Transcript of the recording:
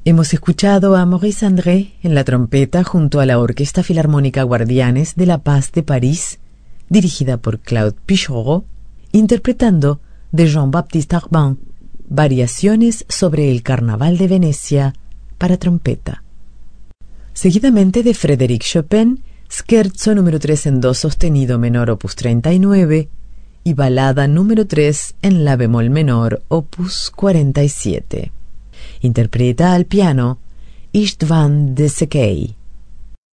Hemos escuchado a Maurice André en la trompeta junto a la Orquesta Filarmónica Guardianes de la Paz de París, dirigida por Claude Pichot, interpretando de Jean-Baptiste Arban variaciones sobre el Carnaval de Venecia para trompeta. Seguidamente de Frédéric Chopin, Scherzo número 3 en do sostenido menor opus 39 y balada número 3 en la bemol menor opus 47. Interpreta al piano István Desekay.